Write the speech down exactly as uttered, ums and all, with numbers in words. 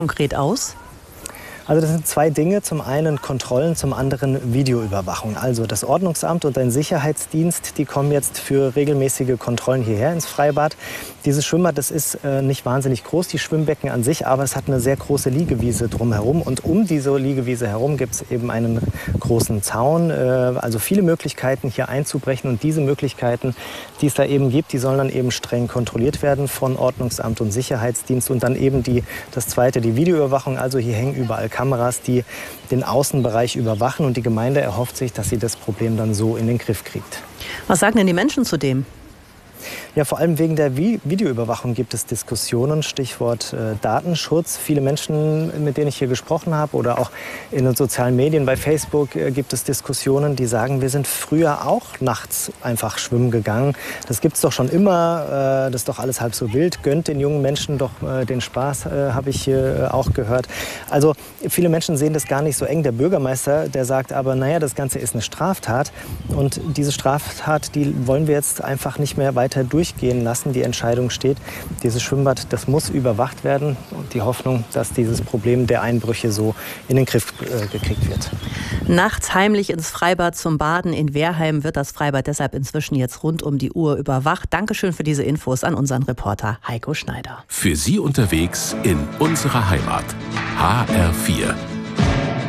konkret aus? Also das sind zwei Dinge. Zum einen Kontrollen, zum anderen Videoüberwachung. Also das Ordnungsamt und ein Sicherheitsdienst, die kommen jetzt für regelmäßige Kontrollen hierher ins Freibad. Dieses Schwimmbad, das ist äh, nicht wahnsinnig groß, die Schwimmbecken an sich, aber es hat eine sehr große Liegewiese drumherum. Und um diese Liegewiese herum gibt es eben einen großen Zaun. Äh, also viele Möglichkeiten, hier einzubrechen. Und diese Möglichkeiten, die es da eben gibt, die sollen dann eben streng kontrolliert werden von Ordnungsamt und Sicherheitsdienst. Und dann eben die, das Zweite, die Videoüberwachung. Also hier hängen überall Kameras, die den Außenbereich überwachen. Und die Gemeinde erhofft sich, dass sie das Problem dann so in den Griff kriegt. Was sagen denn die Menschen zu dem? Ja, vor allem wegen der Vi- Videoüberwachung gibt es Diskussionen, Stichwort äh, Datenschutz. Viele Menschen, mit denen ich hier gesprochen habe oder auch in den sozialen Medien, bei Facebook äh, gibt es Diskussionen, die sagen, wir sind früher auch nachts einfach schwimmen gegangen. Das gibt es doch schon immer, äh, das ist doch alles halb so wild. Gönnt den jungen Menschen doch äh, den Spaß, äh, habe ich hier äh, auch gehört. Also viele Menschen sehen das gar nicht so eng. Der Bürgermeister, der sagt aber, naja, das Ganze ist eine Straftat. Und diese Straftat, die wollen wir jetzt einfach nicht mehr weiter durchgehen lassen. Die Entscheidung steht, dieses Schwimmbad, das muss überwacht werden. Und die Hoffnung, dass dieses Problem der Einbrüche so in den Griff äh, gekriegt wird. Nachts heimlich ins Freibad zum Baden in Wehrheim wird das Freibad deshalb inzwischen jetzt rund um die Uhr überwacht. Dankeschön für diese Infos an unseren Reporter Heiko Schneider. Für Sie unterwegs in unserer Heimat. H R vier.